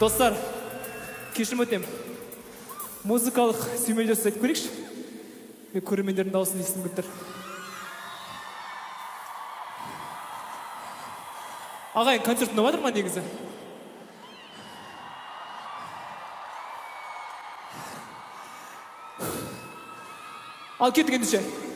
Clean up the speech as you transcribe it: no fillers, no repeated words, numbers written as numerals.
Достар, кешірім өтем. Музыкалық сүймелдеу айтып көрейікші. Мен көрермендердің дауысын естігім келіп тұр. Ағайын, концерт ұнап жатыр ма негізі? Ал кеттік ендеше.